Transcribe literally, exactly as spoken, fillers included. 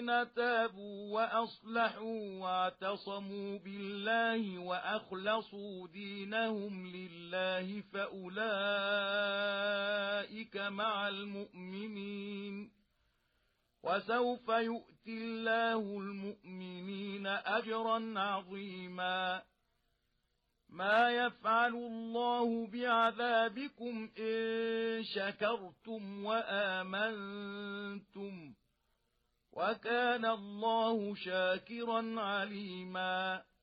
الذين تابوا وأصلحوا واعتصموا بالله وأخلصوا دينهم لله فأولئك مع المؤمنين وسوف يؤتي الله المؤمنين أجرا عظيما ما يفعل الله بعذابكم إن شكرتم وآمنتم وكان الله شاكرا عليما